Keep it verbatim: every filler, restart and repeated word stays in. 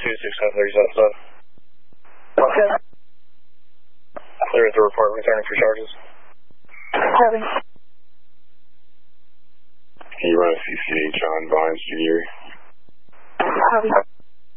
two six seven three seven seven. Okay. Clear at the report, returning for charges. Copy. Can you run a C C H on Vines Junior? Copy.